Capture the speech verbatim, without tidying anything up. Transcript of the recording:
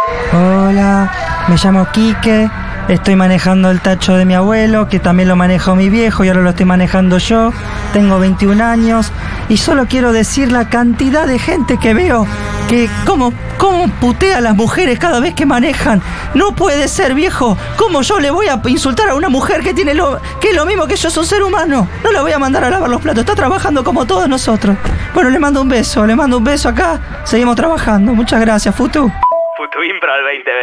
Hola, me llamo Quique. Estoy manejando el tacho de mi abuelo, que también lo manejó mi viejo y ahora lo estoy manejando yo. Tengo veintiún años y solo quiero decir la cantidad de gente que veo que cómo, cómo putea a las mujeres cada vez que manejan. No puede ser, viejo. ¿Cómo yo le voy a insultar a una mujer que tiene lo que es lo mismo que yo, es un ser humano? No la voy a mandar a lavar los platos. Está trabajando como todos nosotros. Bueno, le mando un beso, le mando un beso acá. Seguimos trabajando. Muchas gracias, Futu. Futu Impro al veinte veinte.